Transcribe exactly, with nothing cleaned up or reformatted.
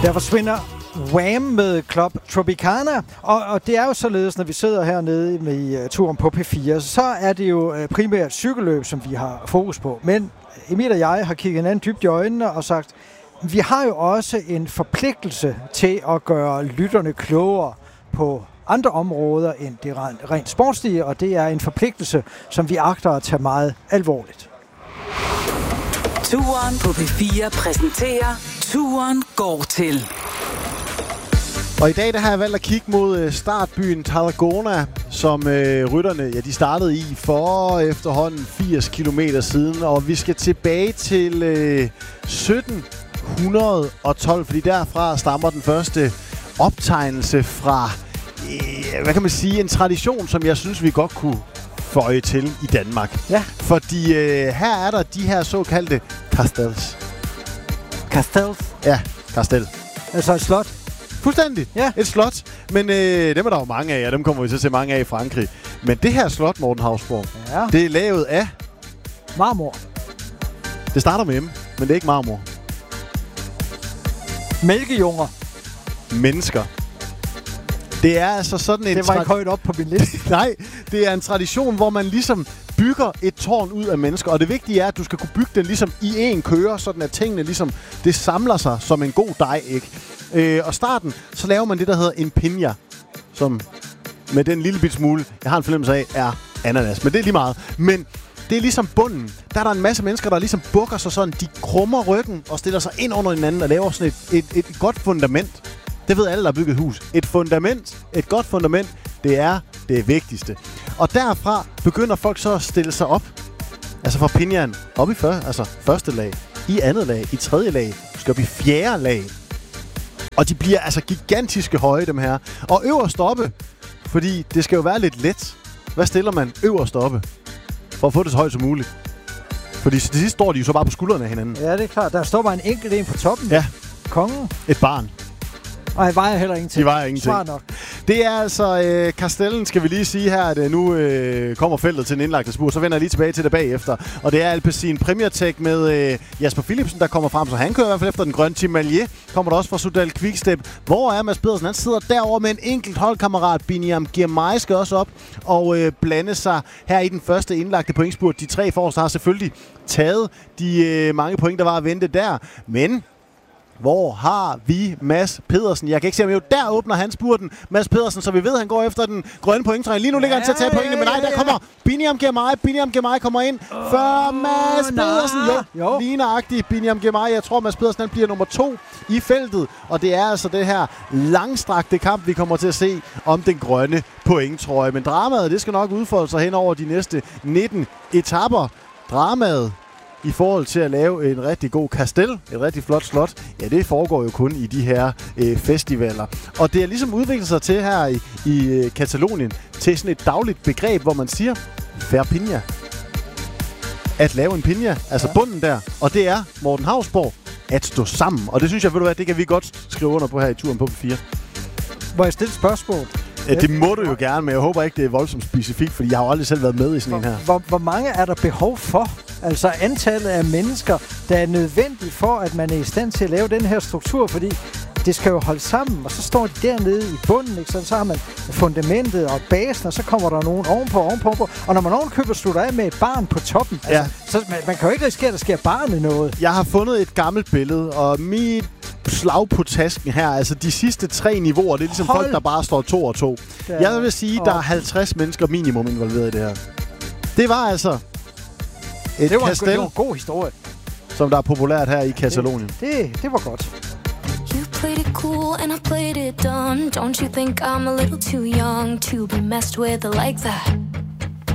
Der forsvinder Wham med Club Tropicana, og, og det er jo således, når vi sidder hernede med uh, turen på P fire, så er det jo uh, primært cykelløb, som vi har fokus på. Men Emil og jeg har kigget hinanden dybt i øjnene og sagt, vi har jo også en forpligtelse til at gøre lytterne klogere på andre områder end det rent, rent sportslige, og det er en forpligtelse, som vi agter at tage meget alvorligt. Turen på P fire præsenterer Turen går til. Og i dag der har jeg valgt at kigge mod startbyen Tarragona, som øh, rytterne ja, de startede i for efterhånden firs kilometer siden. Og vi skal tilbage til øh, sytten tolv, fordi derfra stammer den første optegnelse fra, øh, hvad kan man sige, en tradition, som jeg synes, vi godt kunne føje til i Danmark. Ja. Fordi øh, her er der de her såkaldte castels. Castels? Ja, castel. Altså et slot? Fuldstændig. Ja. Et slot. Men øh, dem er der jo mange af, og dem kommer vi til at se mange af i Frankrig. Men det her slot, Morten Hausborg, ja. Det er lavet af... marmor. Det starter med M, men det er ikke marmor. Mælkejunger. Mennesker. Det er altså sådan en... Det var ikke højt op på min liste. Nej, det er en tradition, hvor man ligesom bygger et tårn ud af mennesker. Og det vigtige er, at du skal kunne bygge den ligesom i en køre, sådan at tingene ligesom, det samler sig som en god dej, ikke? Øh, og starten, så laver man det, der hedder en piña, som med den lille bit smule, jeg har en fornemmelse af, er ananas. Men det er lige meget. Men det er ligesom bunden. Der er der en masse mennesker, der ligesom bukker sig sådan, de krummer ryggen og stiller sig ind under hinanden og laver sådan et, et, et godt fundament. Det ved alle, der har bygget hus. Et fundament, et godt fundament, det er det vigtigste. Og derfra begynder folk så at stille sig op. Altså fra pinjaen op i før, altså første lag, i andet lag, i tredje lag, skal op i fjerde lag. Og de bliver altså gigantiske høje, dem her. Og øverst oppe, fordi det skal jo være lidt let. Hvad stiller man øverst oppe? For at få det så højt som muligt. Fordi til sidst står de jo så bare på skuldrene af hinanden. Ja, det er klart. Der står bare en enkelt en på toppen. Ja. Kongen. Et barn. Og han vejer heller ingenting. De vejer ingenting. Svar nok. Det er altså øh, Castellen, skal vi lige sige her, at øh, nu øh, kommer feltet til en indlagte spur. Så vender jeg lige tilbage til det bagefter. Og det er Alpecin Premier Tech med øh, Jasper Philipsen, der kommer frem. Så han kører i hvert fald efter den grønne. Team Malier kommer der også fra Soudal Quickstep. Hvor er Mads Pedersen? Han sidder derovre med en enkelt holdkammerat. Biniam Girmay skal også op og øh, blande sig her i den første indlagte pointspurt. De tre forreste har selvfølgelig taget de øh, mange point, der var at vente der. Men... hvor har vi Mads Pedersen? Jeg kan ikke se, om jo der åbner han spurten. Mads Pedersen, så vi ved, at han går efter den grønne pointtrøje. Lige nu ligger ja, han til at tage pointene, men nej, der kommer Biniam Girmay. Biniam Girmay kommer ind uh, før Mads nej. Pedersen. Jo, jo. Lige nøjagtigt Biniam Girmay. Jeg tror, Mads Pedersen han bliver nummer to i feltet. Og det er altså det her langstrakte kamp, vi kommer til at se om den grønne pointtrøje. Men dramaet, det skal nok udfolde sig hen over de næste nitten etapper. Dramaet i forhold til at lave en rigtig god kastel, et rigtig flot slot, ja, det foregår jo kun i de her øh, festivaler. Og det er ligesom udviklet sig til her i, i øh, Katalonien, til sådan et dagligt begreb, hvor man siger, fair piña. At lave en piña, altså ja. Bunden der. Og det er, Morten Hausborg, at stå sammen. Og det synes jeg, ved du hvad, det kan vi godt skrive under på her i turen på P fire. Hvor jeg stiller spørgsmål. Ja, det må du jo gerne, men jeg håber ikke, det er voldsomt specifikt, fordi jeg har jo aldrig selv været med i sådan hvor, en her. Hvor, hvor mange er der behov for? Altså antallet af mennesker, der er nødvendigt for, at man er i stand til at lave den her struktur, fordi det skal jo holde sammen, og så står de dernede i bunden, ikke? Så, så har man fundamentet og basen, og så kommer der nogen ovenpå, ovenpå, ovenpå. Og når man ovenkøber slutter af med et barn på toppen, ja. altså, så man, man kan jo ikke risikere, at der sker barnet noget. Jeg har fundet et gammelt billede, og mit slag på tasken her, altså de sidste tre niveauer, det er ligesom Hold. folk, der bare står to og to. Der. Jeg vil sige, der er halvtreds mennesker minimum involveret i det her. Det var altså et det var kastel, en, det var en god historie, som der er populært her i Katalonien. Det, det, det var godt. You played it cool and I played it dumb. Don't you think I'm a little too young to be messed with like that?